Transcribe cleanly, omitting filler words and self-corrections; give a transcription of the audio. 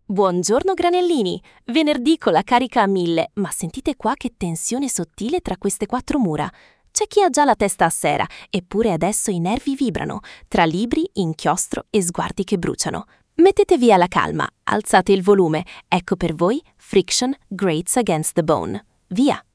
Buongiorno granellini! Venerdì con la carica a 1000, ma sentite qua che tensione sottile tra queste quattro mura. C'è chi ha già la testa a sera, eppure adesso i nervi vibrano, tra libri, inchiostro e sguardi che bruciano. Mettete via la calma, alzate il volume, ecco per voi Friction Grates Against the Bone. Via!